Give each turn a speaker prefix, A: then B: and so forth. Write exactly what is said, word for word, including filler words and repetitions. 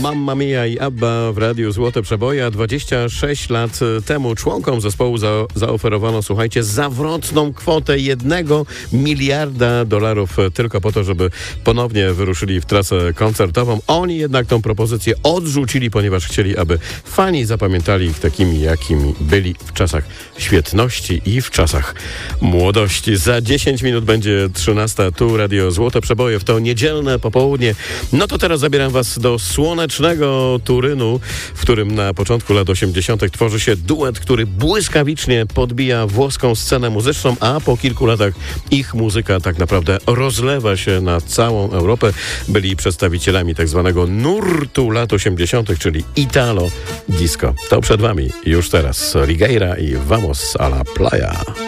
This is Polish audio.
A: Mamma Mia i Abba w Radiu Złote Przeboje. dwadzieścia sześć lat temu członkom zespołu za, zaoferowano, słuchajcie, zawrotną kwotę jednego miliarda dolarów tylko po to, żeby ponownie wyruszyli w trasę koncertową. Oni jednak tą propozycję odrzucili, ponieważ chcieli, aby fani zapamiętali ich takimi, jakimi byli w czasach świetności i w czasach młodości. Za dziesięć minut będzie trzynasta. Tu Radio Złote Przeboje w to niedzielne popołudnie. No to teraz zabieram was do słonecznego Turynu, w którym na początku lat osiemdziesiątych tworzy się duet, który błyskawicznie podbija włoską scenę muzyczną, a po kilku latach ich muzyka tak naprawdę rozlewa się na całą Europę. Byli przedstawicielami tak zwanego nurtu lat osiemdziesiątych, czyli Italo Disco. To przed wami już teraz Righeira i Vamos a la Playa.